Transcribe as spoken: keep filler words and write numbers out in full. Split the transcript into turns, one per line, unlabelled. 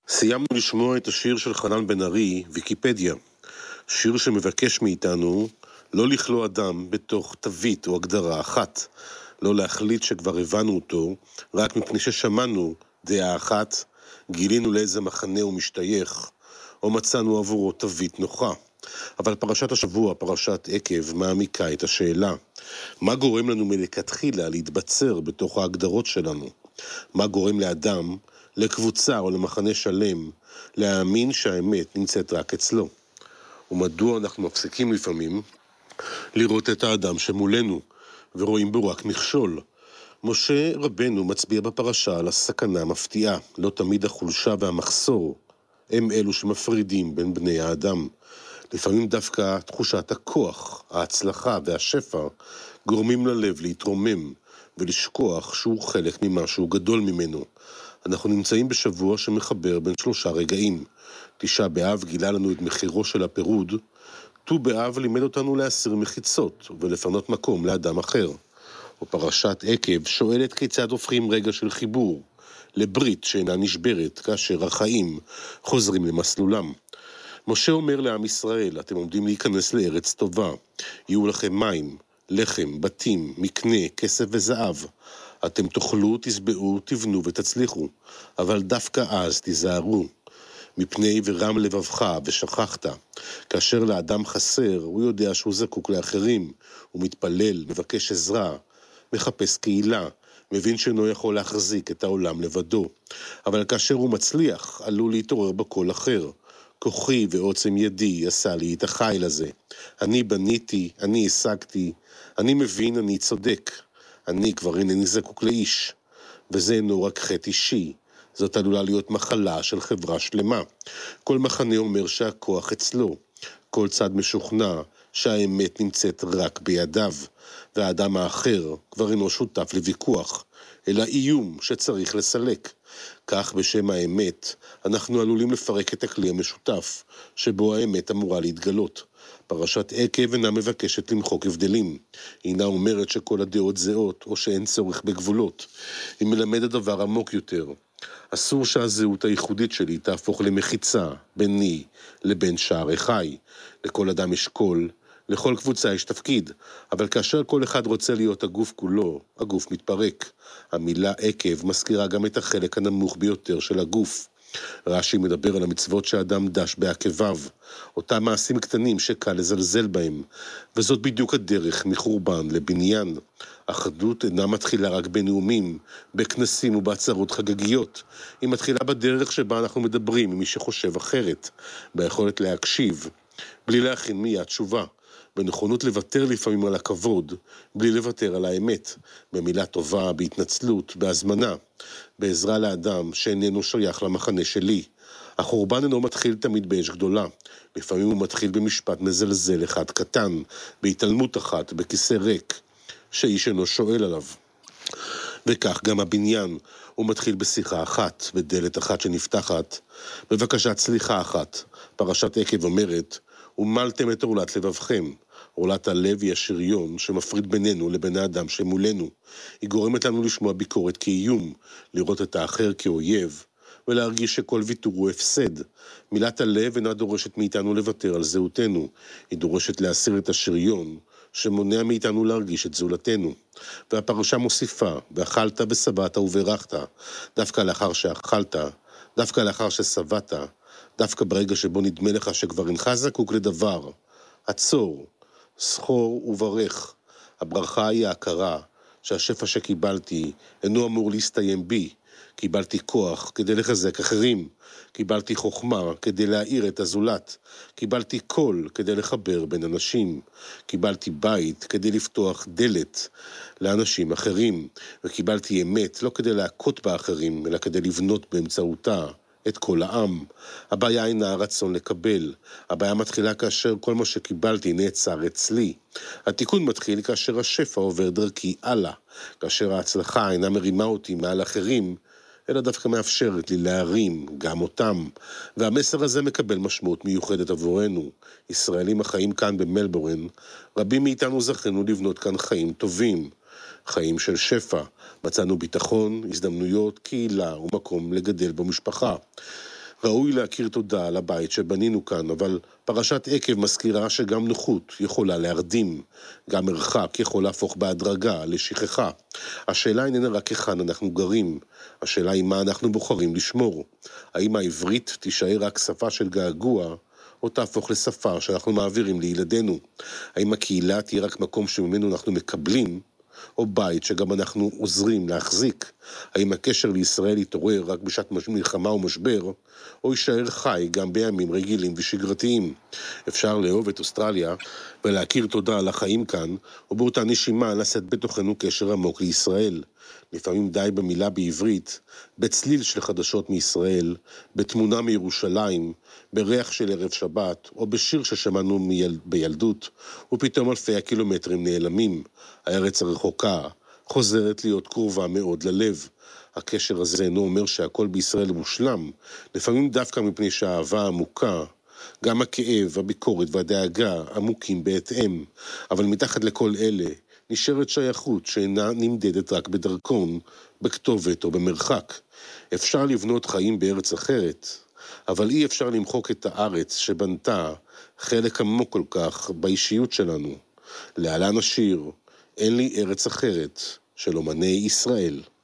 סיימנו לשמוע את השיר של חנן בן ארי, ויקיפדיה. שיר שמבקש מאיתנו לא לכלוא אדם בתוך תווית או הגדרה אחת. לא להחליט שכבר הבנו אותו, רק מפני ששמענו דעה אחת, גילינו לאיזה מחנה הוא משתייך, או מצאנו עבורו תווית נוחה. אבל פרשת השבוע, פרשת עקב, מעמיקה את השאלה. מה גורם לנו מלכתחילה להתבצר בתוך ההגדרות שלנו? מה גורם לאדם, לקבוצה או למחנה שלם, להאמין שהאמת נמצאת רק אצלו? ומדוע אנחנו מפסיקים לפעמים לראות את האדם שמולנו, ורואים בו רק מכשול? משה רבנו מצביע בפרשה על הסכנה המפתיעה. לא תמיד החולשה והמחסור הם אלו שמפרידים בין בני האדם. לפעמים דווקא תחושת הכוח, ההצלחה והשפע גורמים ללב להתרומם ולשכוח שהוא חלק ממשהו גדול ממנו. אנחנו נמצאים בשבוע שמחבר בין שלושה רגעים. תשעה באב גילה לנו את מחירו של הפירוד, ט"ו באב לימד אותנו להסיר מחיצות ולפנות מקום לאדם אחר. ופרשת עקב שואלת כיצד הופכים רגע של חיבור לברית שאינה נשברת כאשר החיים חוזרים למסלולם. משה אומר לעם ישראל, אתם עומדים להיכנס לארץ טובה, יהיו לכם מים, לחם, בתים, מקנה, כסף וזהב. אתם תאכלו, תשבעו, תבנו ותצליחו, אבל דווקא אז תיזהרו, מפני ורם לבבך ושכחת. כאשר לאדם חסר, הוא יודע שהוא זקוק לאחרים, הוא מתפלל, מבקש עזרה, מחפש קהילה, מבין שאינו יכול להחזיק את העולם לבדו. אבל כאשר הוא מצליח, עלול להתעורר בכל אחר. כוחי ועוצם ידי עשה לי את החיל הזה. אני בניתי, אני השגתי, אני מבין, אני צודק. אני כבר אינני זקוק לאיש. וזה אינו רק חטא אישי. זאת עלולה להיות מחלה של חברה שלמה. כל מחנה אומר שהכוח אצלו. כל צד משוכנע שהאמת נמצאת רק בידיו. והאדם האחר כבר אינו שותף לוויכוח, אלא איום שצריך לסלק. כך בשם האמת, אנחנו עלולים לפרק את הכלי המשותף, שבו האמת אמורה להתגלות. פרשת עקב אינה מבקשת למחוק הבדלים. היא אינה אומרת שכל הדעות זהות, או שאין צורך בגבולות. היא מלמדת דבר עמוק יותר. אסור שהזהות הייחודית שלי תהפוך למחיצה ביני לבין שער החי. לכל אדם יש קול, לכל קבוצה יש תפקיד, אבל כאשר כל אחד רוצה להיות הגוף כולו, הגוף מתפרק. המילה עקב מזכירה גם את החלק הנמוך ביותר של הגוף. רש"י מדבר על המצוות שאדם דש בעקביו, אותם מעשים קטנים שקל לזלזל בהם, וזאת בדיוק הדרך מחורבן לבניין. אחדות אינה מתחילה רק בנאומים, בכנסים ובעצרות חגגיות. היא מתחילה בדרך שבה אנחנו מדברים עם מי שחושב אחרת, ביכולת להקשיב, בלי להכין מיד תשובה. בנכונות לוותר לפעמים על הכבוד, בלי לוותר על האמת, במילה טובה, בהתנצלות, בהזמנה, בעזרה לאדם שאיננו שייך למחנה שלי. החורבן אינו מתחיל תמיד באש גדולה, לפעמים הוא מתחיל במשפט מזלזל אחד קטן, בהתעלמות אחת, בכיסא ריק, שאיש אינו שואל עליו. וכך גם הבניין, הוא מתחיל בשיחה אחת, בדלת אחת שנפתחת, בבקשת סליחה אחת. פרשת עקב אומרת, ומלתם את עורלת לבבכם. עורלת הלב היא השריון שמפריד בינינו לבין האדם שמולנו. היא גורמת לנו לשמוע ביקורת כאיום, לראות את האחר כאויב, ולהרגיש שכל ויתור הוא הפסד. מילת הלב אינה דורשת מאיתנו לוותר על זהותנו. היא דורשת להסיר את השריון שמונע מאיתנו להרגיש את זולתנו. והפרשה מוסיפה, ואכלת ושבעת וברכת, דווקא לאחר שאכלת, דווקא לאחר ששבעת, דווקא ברגע שבו נדמה לך שכבר אינך זקוק לדבר. עצור, זכור וברך. הברכה היא ההכרה שהשפע שקיבלתי אינו אמור להסתיים בי. קיבלתי כוח כדי לחזק אחרים. קיבלתי חוכמה כדי להאיר את הזולת. קיבלתי קול כדי לחבר בין אנשים. קיבלתי בית כדי לפתוח דלת לאנשים אחרים. וקיבלתי אמת לא כדי להכות באחרים, אלא כדי לבנות באמצעותה את כל העם. הבעיה אינה הרצון לקבל. הבעיה מתחילה כאשר כל מה שקיבלתי נעצר אצלי. התיקון מתחיל כאשר השפע עובר דרכי הלאה. כאשר ההצלחה אינה מרימה אותי מעל אחרים, אלא דווקא מאפשרת לי להרים גם אותם. והמסר הזה מקבל משמעות מיוחדת עבורנו. ישראלים החיים כאן במלבורן, רבים מאיתנו זכינו לבנות כאן חיים טובים. חיים של שפע. מצאנו ביטחון, הזדמנויות, קהילה ומקום לגדל במשפחה. ראוי להכיר תודה על הבית שבנינו כאן, אבל פרשת עקב מזכירה שגם נוחות יכולה להרדים, גם מרחק יכול להפוך בהדרגה לשכחה. השאלה איננה רק היכן אנחנו גרים, השאלה היא מה אנחנו בוחרים לשמור. האם העברית תישאר רק שפה של געגוע, או תהפוך לשפה שאנחנו מעבירים לילדינו? האם הקהילה תהיה רק מקום שממנו אנחנו מקבלים, או בית שגם אנחנו עוזרים להחזיק? האם הקשר לישראל יתעורר רק בשעת מלחמה ומשבר, או יישאר חי גם בימים רגילים ושגרתיים? אפשר לאהוב את אוסטרליה ולהכיר תודה על החיים כאן, ובאותה נשימה לשאת בתוכנו קשר עמוק לישראל. לפעמים די במילה בעברית, בצליל של חדשות מישראל, בתמונה מירושלים, בריח של ערב שבת, או בשיר ששמענו מיל... בילדות, ופתאום אלפי הקילומטרים נעלמים. הארץ הרחוקה חוזרת להיות קרובה מאוד ללב. הקשר הזה אינו אומר שהכל בישראל מושלם, לפעמים דווקא מפני שהאהבה עמוקה, גם הכאב, הביקורת והדאגה עמוקים בהתאם, אבל מתחת לכל אלה נשארת שייכות שאינה נמדדת רק בדרכון, בכתובת או במרחק. אפשר לבנות חיים בארץ אחרת, אבל אי אפשר למחוק את הארץ שבנתה חלק עמוק כל כך באישיות שלנו. להלן השיר, אין לי ארץ אחרת, של אומני ישראל.